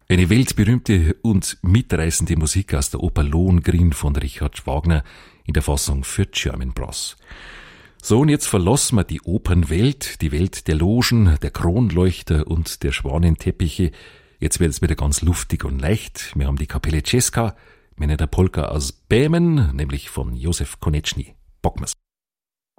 Eine weltberühmte und mitreißende Musik aus der Oper Lohengrin von Richard Wagner in der Fassung für German Brass. So, und jetzt verlassen wir die Opernwelt, die Welt der Logen, der Kronleuchter und der Schwanenteppiche. Jetzt wird es wieder ganz luftig und leicht. Wir haben die Kapelle Czeska mit einer Polka aus Bähmen, nämlich von Josef Koneczny. Bocken wir's.